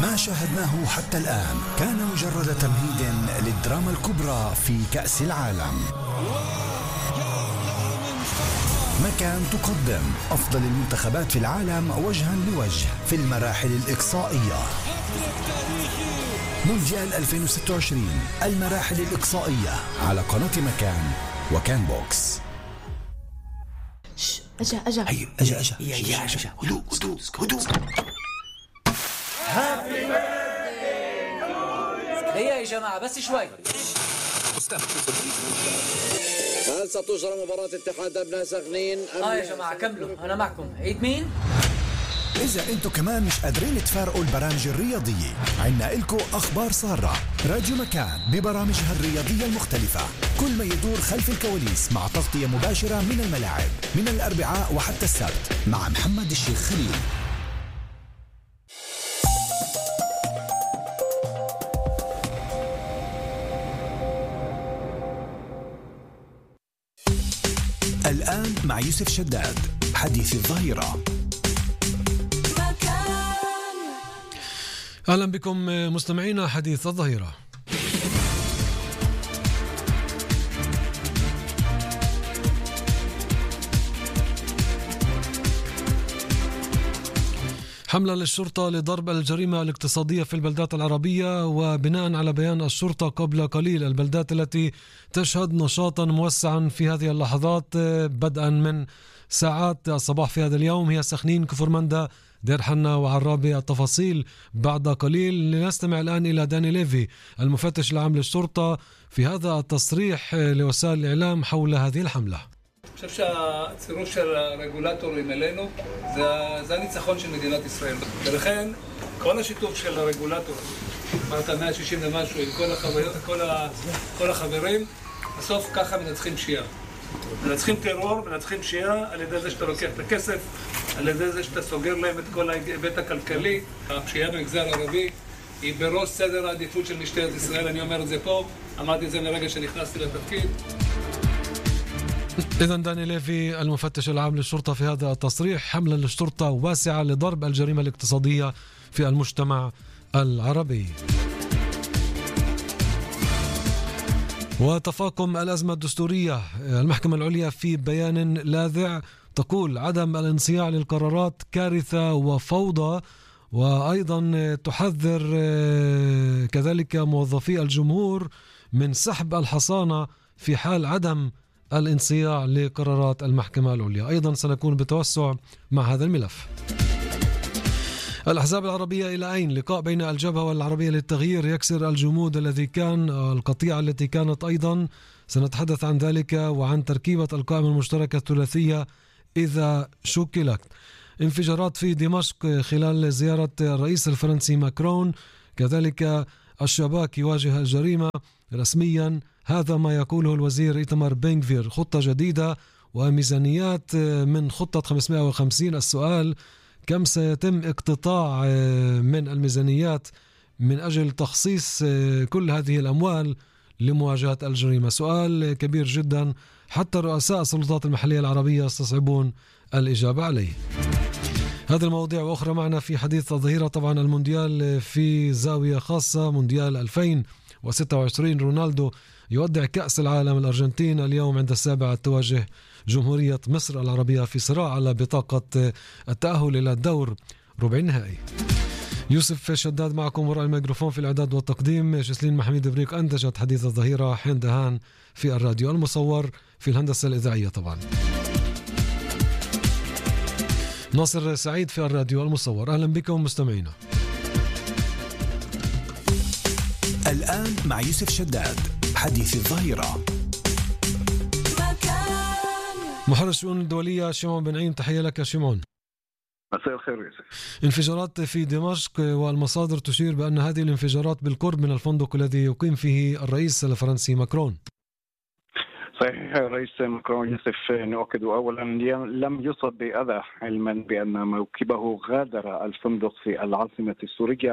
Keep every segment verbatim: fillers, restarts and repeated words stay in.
ما شاهدناه حتى الآن كان مجرد تمهيد للدراما الكبرى في كأس العالم. مكان تقدم أفضل المنتخبات في العالم وجها لوجه في المراحل الإقصائية. مونديال ألفين وستة وعشرين المراحل الإقصائية على قناة مكان وكان بوكس. أجا أجا هي أجا أجا أجا أجا هدوء هدوء هدوء. هيا يا جماعة بس شوي. هل ستجرى مباراة اتحاد أبناء سخنين؟ آه يا جماعة كملوا أنا معكم. عيد مين؟ إذا أنتو كمان مش قادرين تفارقوا البرامج الرياضية، عنا إلكو أخبار سارة. راديو مكان ببرامجها الرياضية المختلفة، كل ما يدور خلف الكواليس مع تغطية مباشرة من الملاعب من الأربعاء وحتى السبت مع محمد الشيخ خليل. الآن مع يوسف شداد حديث الظهيرة. أهلا بكم مستمعينا حديث الظهيرة. حملة للشرطة لضرب الجريمة الاقتصادية في البلدات العربية، وبناء على بيان الشرطة قبل قليل البلدات التي تشهد نشاطا موسعا في هذه اللحظات بدءا من ساعات الصباح في هذا اليوم هي سخنين، كفر مندى، دير حنا وعرابي. التفاصيل بعد قليل. لنستمع الآن إلى داني ليفي المفتش العام للشرطة في هذا التصريح لوسائل الإعلام حول هذه الحملة. אני חושב שהצירוף של הרגולטורים אלינו זה, זה הניצחון של מדינת ישראל. ולכן כל השיתוף של הרגולטורים, אמרת מאה שישים ומשהו עם כל, החבר, כל, ה, כל החברים, בסוף ככה מנצחים פשיעה. מנצחים טרור, מנצחים פשיעה על ידי זה שאתה לוקח את הכסף, על ידי זה שאתה סוגר להם את כל ההיבט הכלכלי. הפשיעה במגזר הערבי היא בראש סדר העדיפות של משטרת ישראל, אני אומר את זה פה, אמרתי את זה מרגע שנכנסתי לתפקיד. إذن داني ليفي المفتش العام للشرطة في هذا التصريح. حملة للشرطة واسعة لضرب الجريمة الاقتصادية في المجتمع العربي. وتفاقم الأزمة الدستورية. المحكمة العليا في بيان لاذع تقول عدم الانصياع للقرارات كارثة وفوضى، وأيضا تحذر كذلك موظفي الجمهور من سحب الحصانة في حال عدم الانصياع لقرارات المحكمة العليا. أيضا سنكون بتوسع مع هذا الملف. الأحزاب العربية إلى أين؟ لقاء بين الجبهة والعربية للتغيير يكسر الجمود الذي كان، القطيعة التي كانت. أيضا سنتحدث عن ذلك وعن تركيبة القائمة المشتركة الثلاثية إذا شكلت. انفجارات في دمشق خلال زيارة الرئيس الفرنسي ماكرون. كذلك الشباك يواجه الجريمة رسميا، هذا ما يقوله الوزير إيتمار بن غفير. خطة جديدة وميزانيات من خطة خمسمائة وخمسين. السؤال: كم سيتم اقتطاع من الميزانيات من أجل تخصيص كل هذه الأموال لمواجهة الجريمة؟ سؤال كبير جدا، حتى رؤساء السلطات المحلية العربية يستصعبون الإجابة عليه. هذه المواضيع وأخرى معنا في حديث الظهيرة. طبعا المونديال في زاوية خاصة، مونديال ألفين وستة وعشرين. رونالدو يودع كأس العالم. الأرجنتين اليوم عند السابعة تواجه جمهورية مصر العربية في صراع على بطاقة التأهل إلى الدور ربع النهائي. يوسف شداد معكم وراء الميكروفون في الإعداد والتقديم. شسلين محميد بريك أنتجت حديث الظهيرة. حين دهان في الراديو المصور في الهندسة الإذاعية. طبعا ناصر سعيد في الراديو المصور. أهلا بكم مستمعينا. الآن مع يوسف شداد حديث الظهيرة. محرر الشؤون الدولية شمعون بن عين، تحية لك شمعون. مساء الخير يوسف. انفجارات في دمشق، والمصادر تشير بأن هذه الانفجارات بالقرب من الفندق الذي يقيم فيه الرئيس الفرنسي ماكرون. صحيح، الرئيس ماكرون يوسف نؤكد أولا لم يصب بأذى، علما بأن موكبه غادر الفندق في العاصمة السورية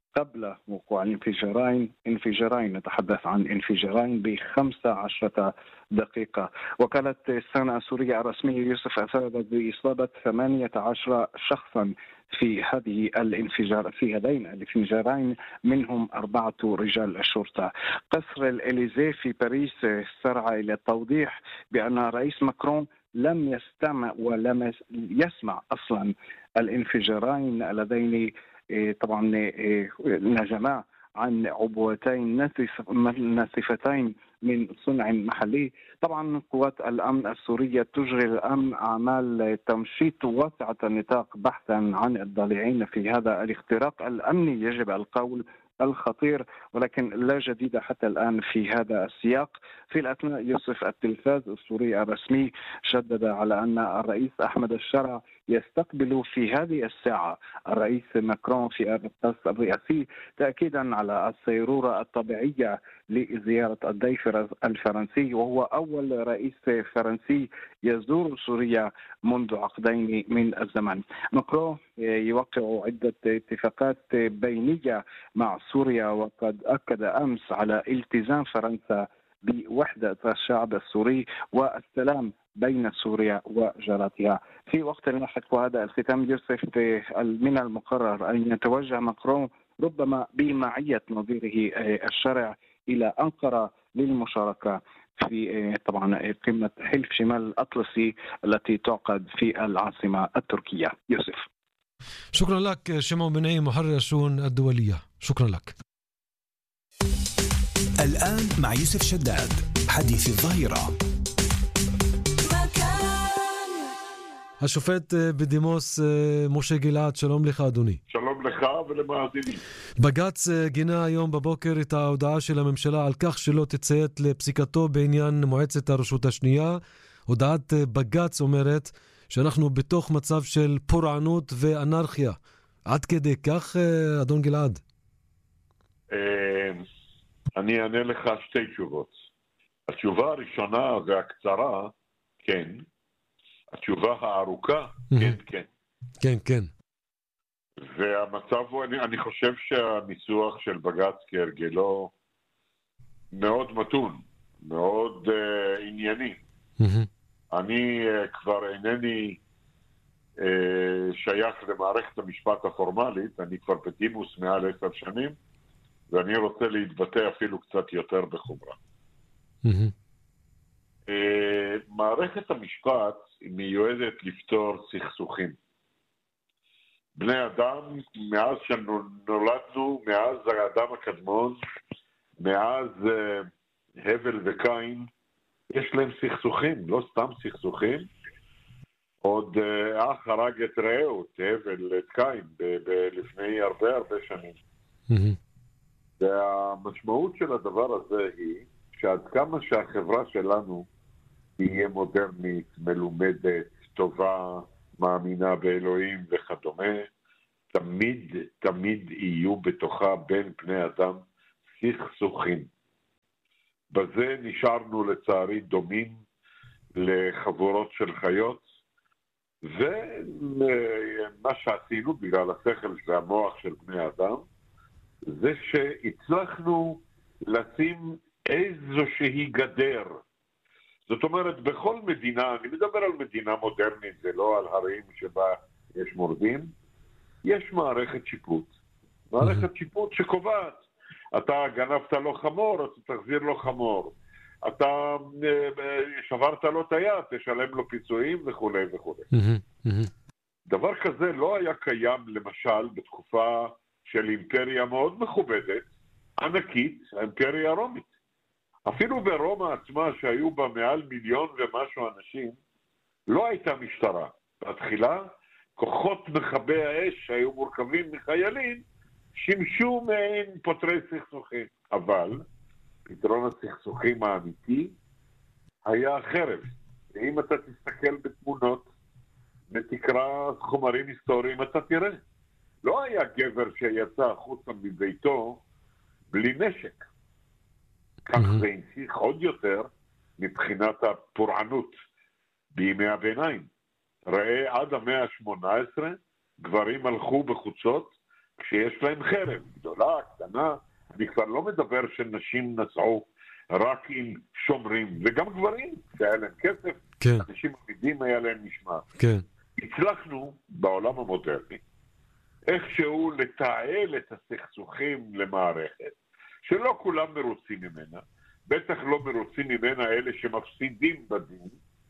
قبل وقوع الانفجارين انفجارين نتحدث عن انفجارين بخمسة عشرة دقيقة. وكالة السنة السورية الرسمية يوسف أفادت بإصابة ثمانية عشر شخصا في هذه الانفجار في هذين الانفجارين، منهم أربعة رجال الشرطة. قصر الإليزيه في باريس سرع إلى التوضيح بأن الرئيس ماكرون لم يستمع ولم يسمع أصلا الانفجارين اللذين طبعا نجما عن عبوتين ناسفتين من صنع محلي. طبعا قوات الأمن السورية تجري الآن أعمال تمشيط واسعة النطاق بحثا عن الضالعين في هذا الاختراق الأمني يجب القول الخطير، ولكن لا جديد حتى الآن في هذا السياق. في الأثناء يوسف التلفاز السوري الرسمي شدد على أن الرئيس أحمد الشرع يستقبل في هذه الساعة الرئيس ماكرون في القصر الرئاسي تأكيدا على السيرورة الطبيعية لزيارة الضيف الفرنسي، وهو أول رئيس فرنسي يزور سوريا منذ عقدين من الزمن. ماكرون يوقع عدة اتفاقات بينية مع سوريا، وقد أكد أمس على التزام فرنسا بوحدة الشعب السوري والسلام بين سوريا وجارتها. في وقت لاحق وهذا الختام يوسف من المقرر أن يتوجه ماكرون ربما بمعية نظيره الشرع إلى أنقرة للمشاركة في طبعا قمة حلف شمال الأطلسي التي تعقد في العاصمة التركية. يوسف، شكرا لك شمعون بن نعيم محرر الشؤون الدولية، شكرا لك. الآن مع يوسف شداد حديث الظهيرة. השופט בדימוס משה גלעד, שלום לך אדוני. שלום לך ולמאזינים. בג"ץ גינה היום בבוקר את ההודעה של הממשלה על כך שלא תציית לפסיקתו בעניין מועצת הרשות השנייה. הודעת בג"ץ אומרת שאנחנו בתוך מצב של פורענות ואנרכיה. עד כדי כך, אדון גלעד? אני אענה לך שתי תשובות. התשובה הראשונה והקצרה, כן. התשובה הארוכה, כן, כן. כן, כן. והמצב הוא, אני, אני חושב שהניסוח של בג"ץ כהרגלו מאוד מתון, מאוד uh, ענייני. אני uh, כבר אינני uh, שייך למערכת המשפט הפורמלית, אני כבר בדימוס מעל עשר שנים, ואני רוצה להתבטא אפילו קצת יותר בחומרה. Uh, מערכת המשפט היא מיועדת לפתור סכסוכים. בני אדם, מאז שנולדנו, מאז האדם הקדמון, מאז uh, הבל וקין, יש להם סכסוכים, לא סתם סכסוכים. עוד uh, אח הרג את רעהו, את הבל, את קין, ב- ב- לפני הרבה הרבה שנים. Mm-hmm. והמשמעות של הדבר הזה היא, שעד כמה שהחברה שלנו תהיה מודרנית, מלומדת, טובה, מאמינה באלוהים וכדומה, תמיד, תמיד יהיו בתוכה בין בני אדם סכסוכים. בזה נשארנו לצערי דומים לחבורות של חיות, ומה שעשינו בגלל השכל והמוח של בני אדם, זה שהצלחנו לשים איזושהי גדר. זאת אומרת, בכל מדינה, אני מדבר על מדינה מודרנית, זה לא על הרים שבה יש מורדים, יש מערכת שיפוט. מערכת שיפוט שקובעת, אתה גנבת לו חמור, אז תחזיר לו חמור. אתה שברת לו את היד, תשלם לו פיצויים וכו' וכו'. דבר כזה לא היה קיים למשל בתקופה של אימפריה מאוד מכובדת, ענקית, האימפריה הרומית. אפילו ברומא עצמה שהיו בה מעל מיליון ומשהו אנשים, לא הייתה משטרה. בתחילה, כוחות מכבי האש שהיו מורכבים מחיילים, שימשו מעין פותרי סכסוכים. אבל פתרון הסכסוכים האמיתי היה החרב. ואם אתה תסתכל בתמונות ותקרא חומרים היסטוריים, אתה תראה. לא היה גבר שיצא החוצה מביתו בלי נשק. כך זה המשיך עוד יותר מבחינת הפורענות בימי הביניים. ראה עד המאה ה-שמונה עשרה, גברים הלכו בחוצות כשיש להם חרב, גדולה, קטנה, אני כבר לא מדבר שנשים נסעו רק עם שומרים, וגם גברים, שהיה להם כסף, כן. אנשים עמידים היה להם משמעת. כן. הצלחנו בעולם המודרני, איכשהו לתעל את הסכסוכים למערכת, שלא כולם מרוצים ממנה, בטח לא מרוצים ממנה אלה שמפסידים בדין,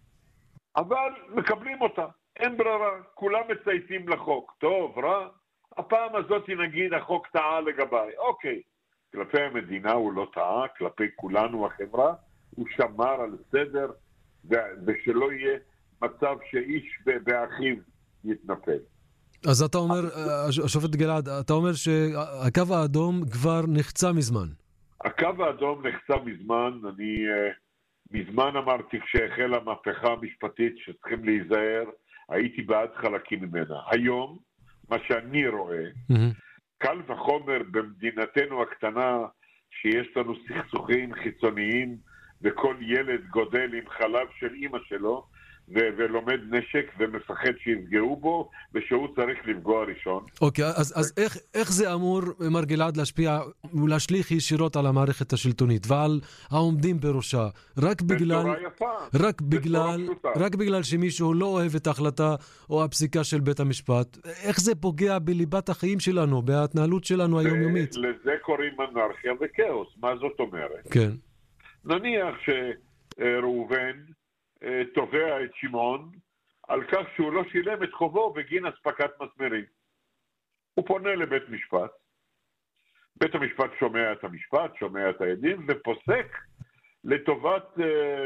אבל מקבלים אותה, אין ברירה, כולם מצייתים לחוק, טוב, רע, הפעם הזאת נגיד החוק טעה לגביי, אוקיי, כלפי המדינה הוא לא טעה, כלפי כולנו החברה, הוא שמר על סדר, ושלא יהיה מצב שאיש באחיו יתנפל. אז אתה אומר, השופט גלעד, אתה אומר שהקו האדום כבר נחצה מזמן. הקו האדום נחצה מזמן, אני מזמן אמרתי כשהחלה המהפכה המשפטית שצריכים להיזהר, הייתי בעד חלקים ממנה. היום, מה שאני רואה, קל וחומר במדינתנו הקטנה, שיש לנו סכסוכים חיצוניים, וכל ילד גודל עם חלב של אמא שלו, ו- ולומד נשק ומפחד שיפגעו בו, ושהוא צריך לפגוע ראשון. אוקיי, אז, אז איך, איך זה אמור, מר גלעד, להשפיע ולהשליך ישירות על המערכת השלטונית ועל העומדים בראשה? רק בגלל, רק בגלל, רק בגלל שמישהו לא אוהב את ההחלטה או הפסיקה של בית המשפט. איך זה פוגע בליבת החיים שלנו, בהתנהלות שלנו היומיומית? לזה קוראים אנרכיה וכאוס. מה זאת אומרת? כן. נניח שראובן תובע את שמעון על כך שהוא לא שילם את חובו בגין אספקת מסמרים. הוא פונה לבית משפט, בית המשפט שומע את המשפט, שומע את העדים ופוסק לטובת uh,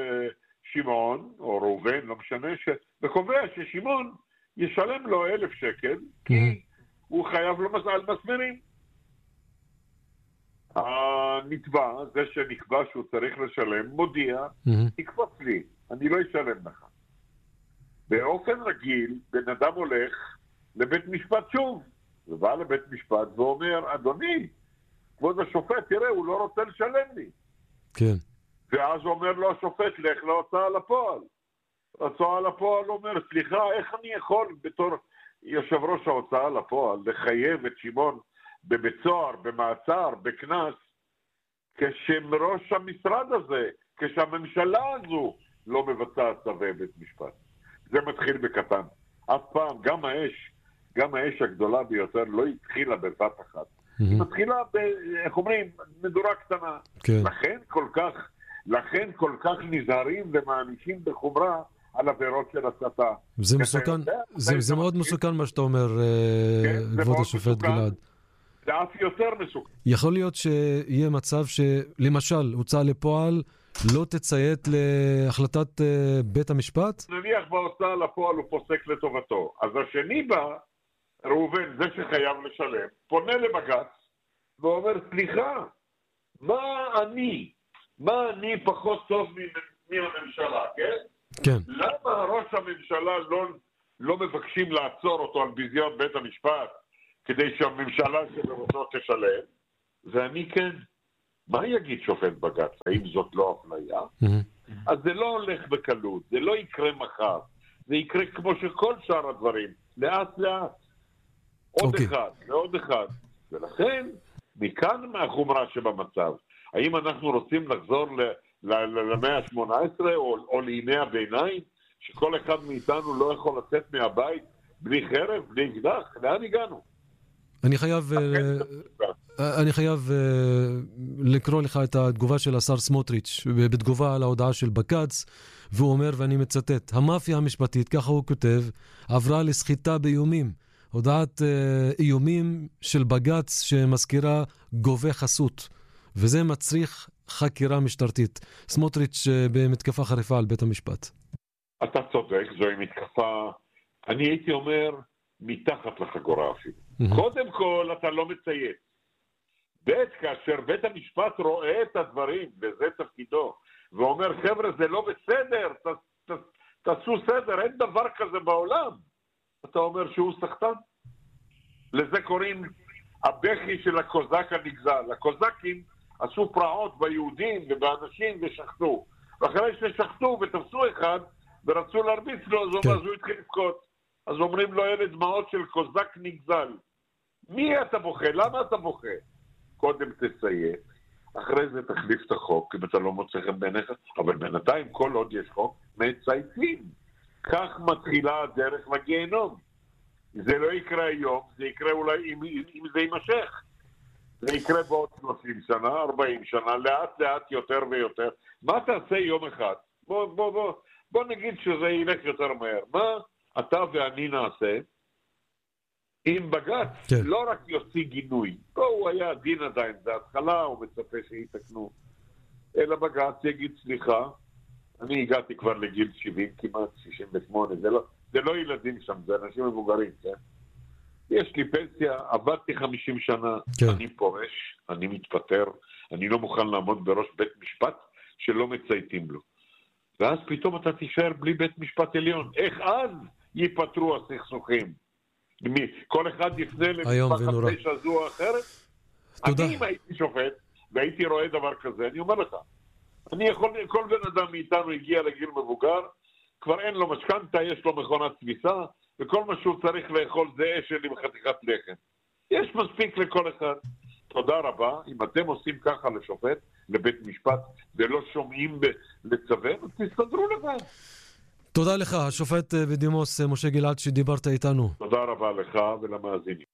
שמעון או ראובן, לא משנה, ש... וקובע ששמעון ישלם לו אלף שקל כי הוא חייב לו על מסמרים. הנתבע, זה שנקבע שהוא צריך לשלם, מודיע, תקפוץ לי, אני לא אשלם לך. באופן רגיל, בן אדם הולך לבית משפט שוב, ובא לבית משפט ואומר, אדוני, כבוד השופט, תראה, הוא לא רוצה לשלם לי. כן. ואז אומר לו השופט, לך להוצאה לפועל. ההוצאה לפועל אומר, סליחה, איך אני יכול בתור יושב ראש ההוצאה לפועל לחייב את שמעון בבית סוהר, במעצר, בכנס, כשמראש המשרד הזה, כשהממשלה הזו לא מבצעת צווי בית משפט. זה מתחיל בקטן. אף פעם, גם האש, גם האש הגדולה ביותר לא התחילה בבת אחת. היא מתחילה, ב, איך אומרים, מדורה קטנה. כן. לכן כל כך, לכן כל כך נזהרים ומענישים בחומרה על עבירות של הסתה. זה מסוכן, זה, זה מאוד מסוכן מה שאתה אומר, כן, כבוד השופט גלעד. זה אף יותר מסוכן. יכול להיות שיהיה מצב שלמשל הוצאה לפועל לא תציית להחלטת בית המשפט? נניח בהוצאה לפועל הוא פוסק לטובתו. אז השני בא, ראובן, זה שחייב לשלם, פונה לבג"ץ ואומר, סליחה, מה אני, מה אני פחות טוב מהממשלה, כן? כן. למה ראש הממשלה לא, לא מבקשים לעצור אותו על ביזיון בית המשפט כדי שהממשלה שבראשו תשלם? ואני כן. מה יגיד שופט בג"ץ? האם זאת לא אפליה? Mm-hmm. אז זה לא הולך בקלות, זה לא יקרה מחר. זה יקרה כמו שכל שאר הדברים, לאט לאט. עוד okay. אחד, ועוד אחד. ולכן, מכאן מהחומרה שבמצב, האם אנחנו רוצים לחזור למאה ה-שמונה עשרה או, או לימי הביניים, שכל אחד מאיתנו לא יכול לצאת מהבית בלי חרב, בלי אקדח? לאן הגענו? אני חייב, אני חייב לקרוא לך את התגובה של השר סמוטריץ' בתגובה על ההודעה של בג"ץ, והוא אומר, ואני מצטט, המאפיה המשפטית, ככה הוא כותב, עברה לסחיטה באיומים. הודעת איומים של בג"ץ שמזכירה גובה חסות, וזה מצריך חקירה משטרתית. סמוטריץ' במתקפה חריפה על בית המשפט. אתה צודק, זוהי מתקפה, אני הייתי אומר, מתחת לחגורה אפילו. Mm-hmm. קודם כל, אתה לא מציית. בית, כאשר בית המשפט רואה את הדברים, וזה תפקידו, ואומר, חבר'ה, זה לא בסדר, ת, ת, תעשו סדר, אין דבר כזה בעולם. אתה אומר שהוא סחטן. לזה קוראים הבכי של הקוזק הנגזל. הקוזקים עשו פרעות ביהודים ובאנשים ושחטו. ואחרי ששחטו ותפסו אחד, ורצו להרביץ לו, אז כן. הוא התחיל לבכות. אז אומרים לו, אלה דמעות של קוזק נגזל. מי אתה בוכה? למה אתה בוכה? קודם תציית, אחרי זה תחליף את החוק, אם אתה לא מוצא חן בעיניך, אבל בינתיים כל עוד יש חוק, מצייתים. כך מתחילה הדרך לגיהנום. זה לא יקרה היום, זה יקרה אולי אם, אם זה יימשך. זה יקרה בעוד שלושים שנה, ארבעים שנה, לאט לאט יותר ויותר. מה תעשה יום אחד? בוא, בוא, בוא, בוא נגיד שזה ילך יותר מהר. מה אתה ואני נעשה? אם בג"ץ כן. לא רק יוציא גינוי, לא הוא היה דין עדיין, זה התחלה, הוא מצפה שיתקנו, אלא בג"ץ יגיד סליחה, אני הגעתי כבר לגיל שבעים, כמעט שישים ושמונה, זה לא, זה לא ילדים שם, זה אנשים מבוגרים, כן? יש לי פנסיה, עבדתי חמישים שנה, כן. אני פורש, אני מתפטר, אני לא מוכן לעמוד בראש בית משפט שלא מצייתים לו. ואז פתאום אתה תישאר בלי בית משפט עליון. איך אז ייפטרו הסכסוכים? כל אחד יפנה למשפחת פשע זו או אחרת? תודה. אני אם הייתי שופט והייתי רואה דבר כזה, אני אומר לך, אני יכול, כל בן אדם מאיתנו הגיע לגיל מבוגר, כבר אין לו משכנתה, יש לו מכונת כביסה, וכל מה שהוא צריך לאכול זה אשל עם חתיכת לחם. יש מספיק לכל אחד. תודה רבה. אם אתם עושים ככה לשופט, לבית משפט, ולא שומעים לצוון, תסתדרו לבד. תודה לך, השופט בדימוס משה גלעד שדיברת איתנו. תודה רבה לך ולמאזינים.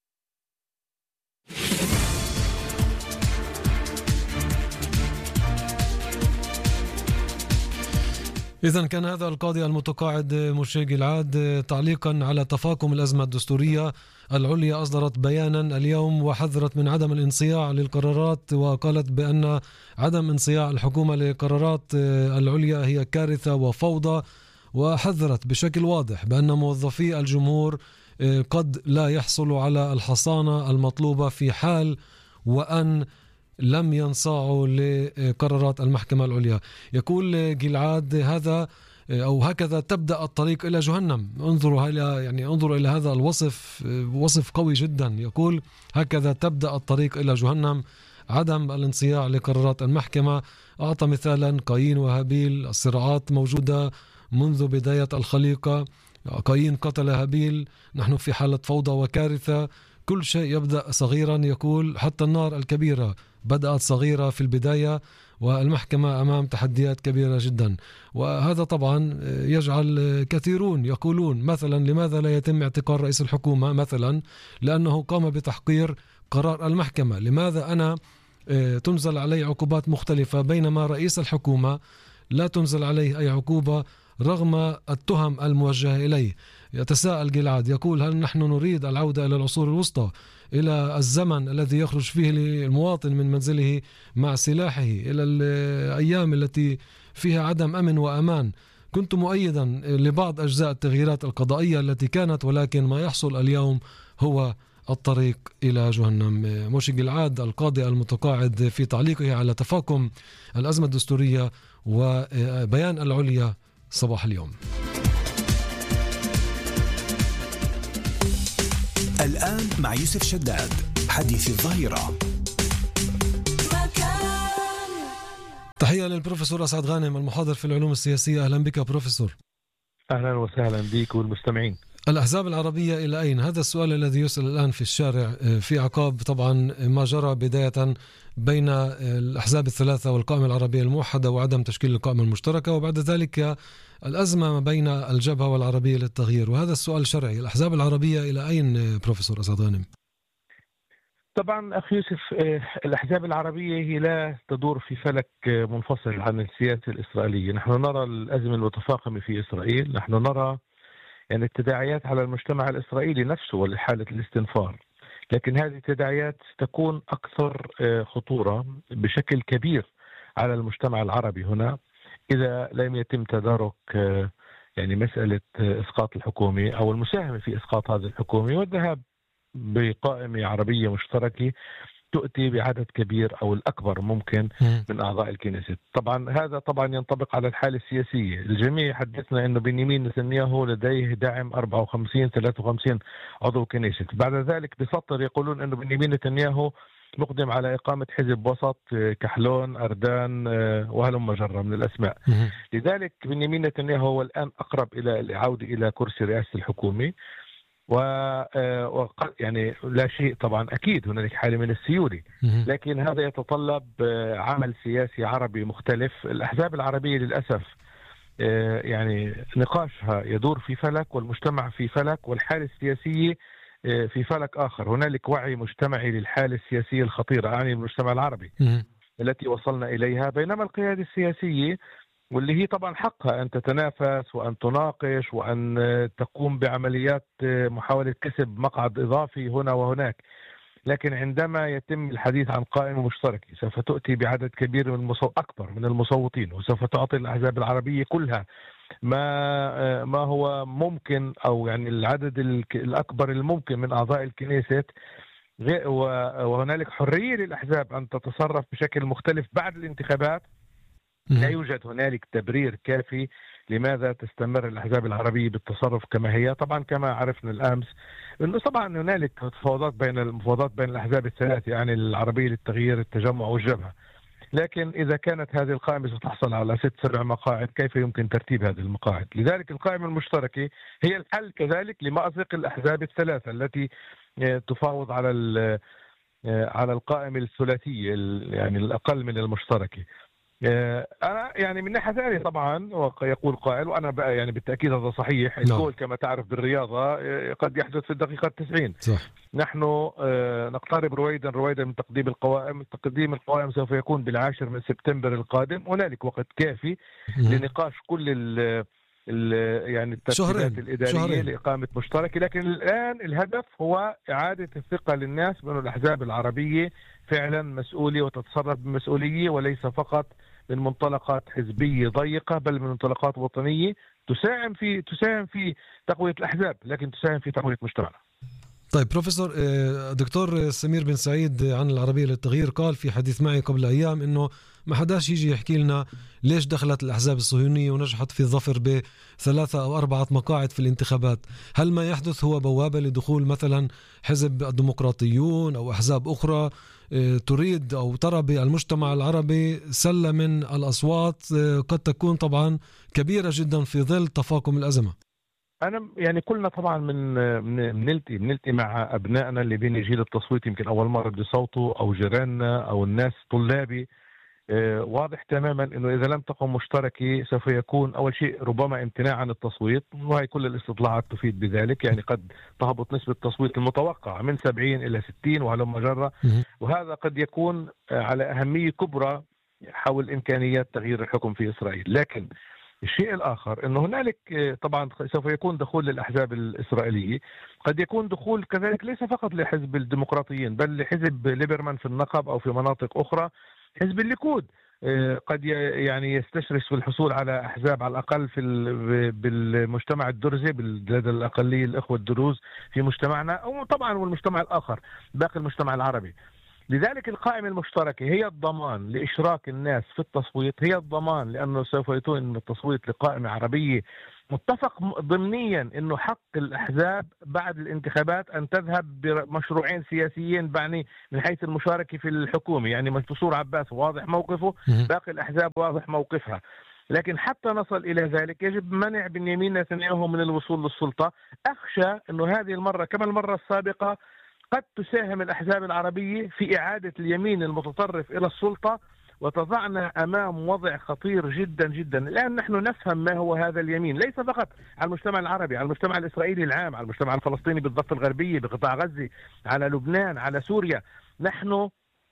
إذن كان هذا القاضي المتقاعد مشي جلعاد تعليقا على تفاقم الأزمة الدستورية. العليا أصدرت بيانا اليوم وحذرت من عدم الانصياع للقرارات، وقالت بأن عدم انصياع الحكومة لقرارات العليا هي كارثة وفوضى، وحذرت بشكل واضح بأن موظفي الجمهور قد لا يحصلوا على الحصانة المطلوبة في حال وأن لم ينصاعوا لقرارات المحكمة العليا. يقول جلعاد هذا أو هكذا تبدأ الطريق إلى جهنم. انظروا إلى يعني انظروا إلى هذا الوصف، وصف قوي جدا. يقول هكذا تبدأ الطريق إلى جهنم، عدم الانصياع لقرارات المحكمة. أعطى مثالا قايين وهابيل، الصراعات موجودة منذ بداية الخليقة، قايين قتل هابيل، نحن في حالة فوضى وكارثة، كل شيء يبدأ صغيرا. يقول حتى النار الكبيرة بدأت صغيرة في البداية، والمحكمة أمام تحديات كبيرة جدا. وهذا طبعا يجعل كثيرون يقولون مثلا لماذا لا يتم اعتقال رئيس الحكومة مثلا؟ لأنه قام بتحقير قرار المحكمة. لماذا أنا تنزل علي عقوبات مختلفة بينما رئيس الحكومة لا تنزل عليه أي عقوبة رغم التهم الموجهة إليه؟ يتساءل جلعاد، يقول هل نحن نريد العودة إلى العصور الوسطى، إلى الزمن الذي يخرج فيه المواطن من منزله مع سلاحه، إلى الأيام التي فيها عدم أمن وأمان؟ كنت مؤيدا لبعض أجزاء التغييرات القضائية التي كانت، ولكن ما يحصل اليوم هو الطريق إلى جهنم. مشي جلعاد القاضي المتقاعد في تعليقه على تفاقم الأزمة الدستورية وبيان العليا صباح اليوم. الآن مع يوسف شداد حديث الظهيرة. تحية للبروفيسور أسعد غانم المحاضر في العلوم السياسية. أهلا بك بروفيسور. أهلا وسهلا بك والمستمعين. الأحزاب العربية إلى أين؟ هذا السؤال الذي يسأل الآن في الشارع في عقاب طبعا ما جرى بداية بين الأحزاب الثلاثة والقائمة العربية الموحدة وعدم تشكيل القائمة المشتركة، وبعد ذلك الأزمة ما بين الجبهة والعربية للتغيير. وهذا السؤال شرعي، الأحزاب العربية إلى أين بروفيسور أسعد غانم؟ طبعا أخي يوسف، الأحزاب العربية هي لا تدور في فلك منفصل عن السياسة الإسرائيلية. نحن نرى الأزمة المتفاقمة في إسرائيل، نحن نرى يعني التداعيات على المجتمع الإسرائيلي نفسه ولحالة الاستنفار، لكن هذه التداعيات تكون أكثر خطورة بشكل كبير على المجتمع العربي هنا إذا لم يتم تدارك يعني مسألة إسقاط الحكومة أو المساهمة في إسقاط هذه الحكومة والذهاب بقائمة عربية مشتركة تؤتي بعدد كبير أو الأكبر ممكن من أعضاء الكنيست. طبعا هذا طبعا ينطبق على الحالة السياسية. الجميع يحدثنا أنه بنيامين نتنياهو لديه دعم أربعة وخمسين ثلاثة وخمسين عضو كنيست، بعد ذلك بسطر يقولون أنه بنيامين نتنياهو مقدم على إقامة حزب وسط، كحلون، أردان وهلم مجرة من الأسماء. لذلك بنيامين نتنياهو هو الآن أقرب إلى العودة إلى كرسي رئاسة الحكومة، و يعني لا شيء طبعا أكيد هنالك حالة من السيولة، لكن هذا يتطلب عمل سياسي عربي مختلف. الأحزاب العربية للأسف يعني نقاشها يدور في فلك، والمجتمع في فلك، والحالة السياسية في فلك آخر. هنالك وعي مجتمعي للحالة السياسية الخطيرة، يعني المجتمع العربي التي وصلنا إليها، بينما القيادة السياسية واللي هي طبعا حقها أن تتنافس وأن تناقش وأن تقوم بعمليات محاولة كسب مقعد إضافي هنا وهناك، لكن عندما يتم الحديث عن قائمة مشتركة سوف تؤتي بعدد كبير من المصو... أكبر من المصوتين، وسوف تعطي الأحزاب العربية كلها ما ما هو ممكن، أو يعني العدد الأكبر الممكن من أعضاء الكنيست، وهنالك حرية للأحزاب أن تتصرف بشكل مختلف بعد الانتخابات. لا يوجد هنالك تبرير كافي لماذا تستمر الأحزاب العربية بالتصرف كما هي. طبعا كما عرفنا الأمس أنه طبعا هنالك تفاوضات بين المفاوضات بين الأحزاب الثلاث، يعني العربية للتغيير، التجمع والجبهة، لكن إذا كانت هذه القائمة ستحصل على ست سبع مقاعد كيف يمكن ترتيب هذه المقاعد؟ لذلك القائمة المشتركة هي الحل كذلك لمأزق الأحزاب الثلاثة التي تفاوض على على القائمة الثلاثية، يعني الأقل من المشتركة. أنا يعني من ناحية ثانية طبعا يقول قائل، وأنا بقى يعني بالتأكيد هذا صحيح، الجول كما تعرف بالرياضة قد يحدث في الدقيقة التسعين. صح. نحن نقترب رويدا رويدا من تقديم القوائم. تقديم القوائم سوف يكون بالعاشر من سبتمبر القادم، هنالك وقت كافي لنقاش كل ال يعني الترتيبات الإدارية شهرين. لإقامة مشتركة، لكن الآن الهدف هو إعادة الثقة للناس بأن الأحزاب العربية فعلا مسؤولية وتتصرف بمسؤولية، وليس فقط من منطلقات حزبية ضيقة، بل من منطلقات وطنية تساهم في تساهم في تقوية الأحزاب، لكن تساهم في تقوية مجتمعنا. طيب بروفيسور، دكتور سمير بن سعيد عن العربية للتغيير قال في حديث معي قبل أيام إنه ما حداش يجي يحكي لنا ليش دخلت الأحزاب الصهيونية ونجحت في الظفر بثلاثة أو أربعة مقاعد في الانتخابات. هل ما يحدث هو بوابة لدخول مثلا حزب الديمقراطيون أو أحزاب أخرى تريد أو ترى بالمجتمع العربي سلة من الأصوات قد تكون طبعا كبيرة جدا في ظل تفاقم الأزمة؟ أنا يعني كلنا طبعا من بنلتقي بنلتقي مع أبنائنا اللي بين جيل التصويت، يمكن أول مرة بدي صوته، أو جيراننا أو الناس طلابي. آه واضح تماما إنه إذا لم تقم مشتركة سوف يكون أول شيء ربما امتناع عن التصويت، وهي كل الاستطلاعات تفيد بذلك، يعني قد تهبط نسبة التصويت المتوقعة من سبعين إلى ستين وهلم جرة، وهذا قد يكون على أهمية كبرى حول إمكانيات تغيير الحكم في إسرائيل. لكن الشيء الآخر أنه هنالك طبعا سوف يكون دخول للأحزاب الإسرائيلية، قد يكون دخول كذلك ليس فقط لحزب الديمقراطيين بل لحزب ليبرمان في النقب أو في مناطق أخرى. حزب الليكود قد يعني يستشرس في الحصول على أحزاب على الأقل في بالمجتمع الدرزي، لدى الأقلية الإخوة الدروز في مجتمعنا، أو طبعا والمجتمع الآخر باقي المجتمع العربي. لذلك القائمة المشتركة هي الضمان لإشراك الناس في التصويت، هي الضمان لأنه سوف يكون من التصويت لقائمة عربية متفق ضمنيا أنه حق الأحزاب بعد الانتخابات أن تذهب بمشروعين سياسيين بعني من حيث المشاركة في الحكومة، يعني منصور عباس واضح موقفه، باقي الأحزاب واضح موقفها. لكن حتى نصل إلى ذلك يجب منع بنيامين نتنياهو من الوصول للسلطة. أخشى أنه هذه المرة كما المرة السابقة قد تساهم الأحزاب العربية في إعادة اليمين المتطرف إلى السلطة، وتضعنا أمام وضع خطير جدا جدا. الآن نحن نفهم ما هو هذا اليمين، ليس فقط على المجتمع العربي، على المجتمع الإسرائيلي العام، على المجتمع الفلسطيني بالضفة الغربية، بقطاع غزة، على لبنان، على سوريا. نحن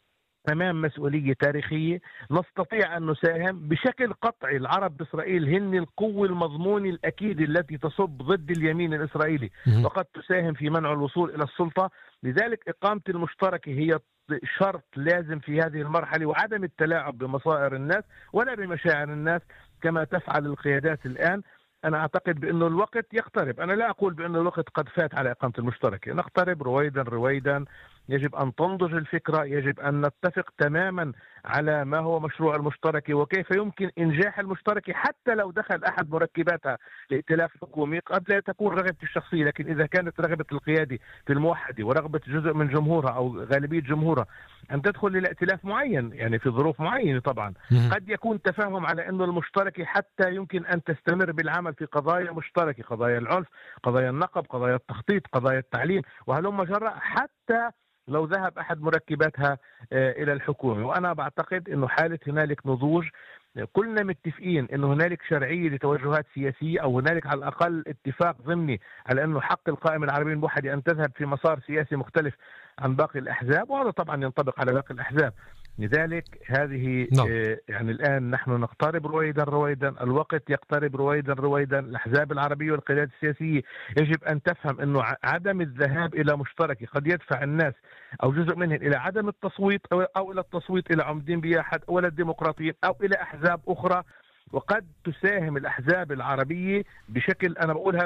أمام مسؤولية تاريخية، نستطيع أن نساهم بشكل قطعي. العرب بإسرائيل هن القوة المضمونة الأكيد التي تصب ضد اليمين الإسرائيلي، وقد تساهم في منع الوصول إلى السلطة. لذلك إقامة المشتركة هي شرط لازم في هذه المرحلة، وعدم التلاعب بمصائر الناس ولا بمشاعر الناس كما تفعل القيادات الآن. أنا أعتقد بأنه الوقت يقترب. أنا لا أقول بأن الوقت قد فات على إقامة المشتركة، نقترب رويدا رويدا يجب أن تنضج الفكرة، يجب أن نتفق تماما على ما هو مشروع المشتركة وكيف يمكن إنجاح المشتركة، حتى لو دخل أحد مركباتها الائتلاف الحكومي قد لا تكون رغبة الشخصية، لكن إذا كانت رغبة القيادة في الموحدة ورغبة جزء من جمهورها أو غالبية جمهورها أن تدخل إلى ائتلاف معين، يعني في ظروف معينة طبعا قد يكون تفاهم على أن المشتركة حتى يمكن أن تستمر بالعمل في قضايا مشتركة، قضايا العنف، قضايا النقب، قضايا التخطيط، قضايا التعليم، وهلم جرى، حتى لو ذهب أحد مركباتها إلى الحكومة. وأنا بعتقد أنه حالة هنالك نضوج، كلنا متفقين أنه هنالك شرعية لتوجهات سياسية، أو هنالك على الأقل اتفاق ضمني على أنه حق القائمة العربية الموحدة أن تذهب في مسار سياسي مختلف عن باقي الأحزاب، وهذا طبعا ينطبق على باقي الأحزاب. لذلك هذه نعم. يعني الآن نحن نقترب رويدا رويدا، الوقت يقترب رويدا رويدا. الأحزاب العربية والقيادات السياسية يجب أن تفهم أنه عدم الذهاب إلى مشتركة قد يدفع الناس أو جزء منهم إلى عدم التصويت أو إلى التصويت إلى عمدين بأحد أو إلى الديمقراطية أو إلى أحزاب أخرى، وقد تساهم الأحزاب العربية بشكل أنا بقولها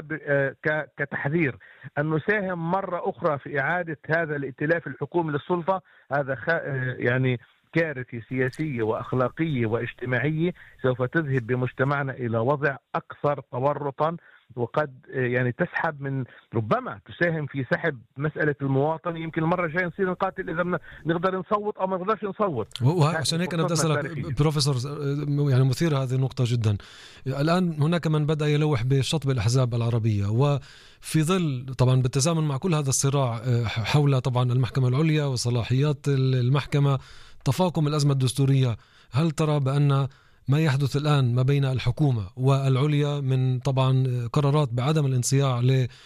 كتحذير أن نساهم مرة أخرى في إعادة هذا الائتلاف الحكومي للسلطة. هذا يعني كارثة سياسية وأخلاقية واجتماعية سوف تذهب بمجتمعنا إلى وضع أكثر تورطا، وقد يعني تسحب من ربما تساهم في سحب مسألة المواطن. يمكن المرة الجاية نصير نقاتل إذا نقدر نصوت أو ما نقدرش نصوت. وعشان هيك أنا بدي أسألك بروفيسور، يعني مثيرة هذه النقطة جدا. الآن هناك من بدأ يلوح بشطب الأحزاب العربية، وفي ظل طبعا بالتزامن مع كل هذا الصراع حول طبعا المحكمة العليا وصلاحيات المحكمة، تفاقم الأزمة الدستورية، هل ترى بأن ما يحدث الآن ما بين الحكومة والعليا من طبعا قرارات بعدم الانصياع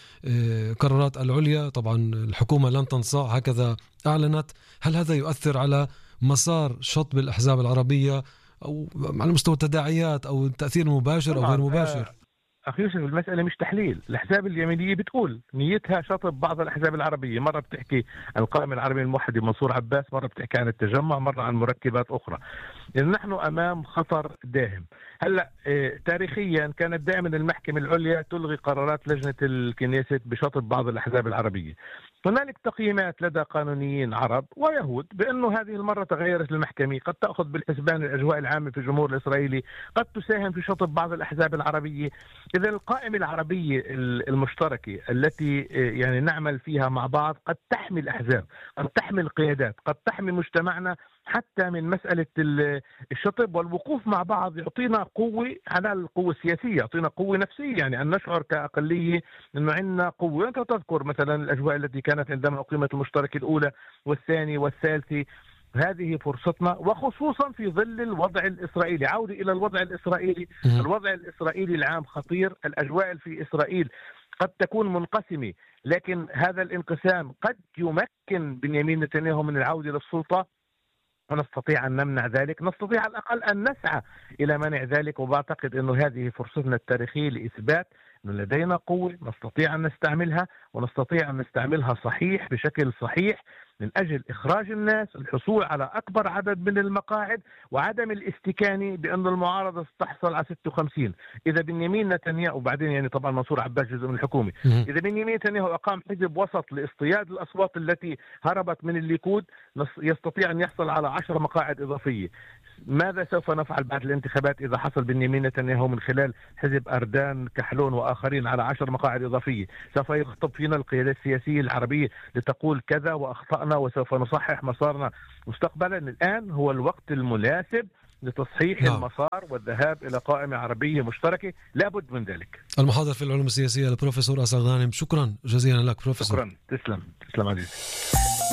لقرارات العليا، طبعا الحكومة لن تنصاع هكذا أعلنت، هل هذا يؤثر على مسار شطب الأحزاب العربية أو على مستوى التداعيات أو التأثير المباشر أو غير مباشر؟ أخي يوسف، المسألة مش تحليل. الأحزاب اليمينية بتقول نيتها شطب بعض الأحزاب العربية، مرة بتحكي عن القائمة العربية الموحدة منصور عباس، مرة بتحكي عن التجمع، مرة عن مركبات أخرى. يعني نحن أمام خطر داهم. هلأ اه تاريخيا كانت دائما المحكمة العليا تلغي قرارات لجنة الكنيست بشطب بعض الأحزاب العربية. هنالك تقييمات لدى قانونيين عرب ويهود بأنه هذه المرة تغيرت المحكمة، قد تأخذ بالحسبان الأجواء العامة في الجمهور الإسرائيلي، قد تساهم في شطب بعض الأحزاب العربية. إذا القائمة العربية المشتركة التي يعني نعمل فيها مع بعض قد تحمي الأحزاب، قد تحمي القيادات، قد تحمي مجتمعنا حتى من مسألة الشطب، والوقوف مع بعض يعطينا قوة على القوة السياسية، يعطينا قوة نفسية، يعني أن نشعر كأقلية أنه عندنا قوة. أنت تذكر مثلا الأجواء التي كانت عندما أقيمت المشتركة الأولى والثانية والثالثة، هذه فرصتنا، وخصوصا في ظل الوضع الإسرائيلي. عودة إلى الوضع الإسرائيلي، الوضع الإسرائيلي العام خطير، الأجواء في إسرائيل قد تكون منقسمة، لكن هذا الانقسام قد يمكن بنيامين نتنياهو من العودة للسلطة، ونستطيع أن نمنع ذلك، نستطيع على الأقل أن نسعى إلى منع ذلك. وبعتقد أنه هذه فرصتنا التاريخية لإثبات أنه لدينا قوة نستطيع أن نستعملها، ونستطيع أن نستعملها صحيح بشكل صحيح من أجل إخراج الناس، الحصول على أكبر عدد من المقاعد، وعدم الاستكانة بأن المعارضة تحصل على ستة وخمسين. إذا بنيامين نتنياهو، وبعدين يعني طبعا منصور عباس جزء من الحكومة، إذا بنيامين نتنياهو أقام حزب وسط لاصطياد الأصوات التي هربت من الليكود، يستطيع أن يحصل على عشر مقاعد إضافية. ماذا سوف نفعل بعد الانتخابات إذا حصل بنيامين نتنياهو من خلال حزب أردان كحلون وآخرين على عشر مقاعد إضافية؟ سوف يخطب فينا القيادات السياسية العربية لتقول كذا وأخطأنا وسوف نصحح مسارنا مستقبلا. الآن هو الوقت المناسب لتصحيح نعم. المسار والذهاب إلى قائمة عربية مشتركة، لابد من ذلك. المحاضر في العلوم السياسية البروفيسور أسد غانم، شكرا جزيلا لك بروفيسور. شكرا، تسلم تسلم عزيزي.